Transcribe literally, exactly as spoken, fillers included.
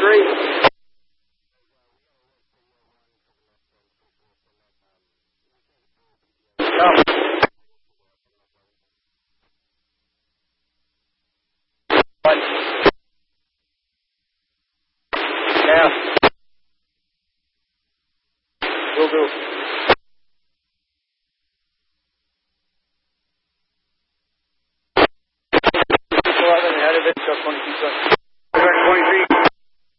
three. Come. One. Now. Go, go. Out of it, just one, two,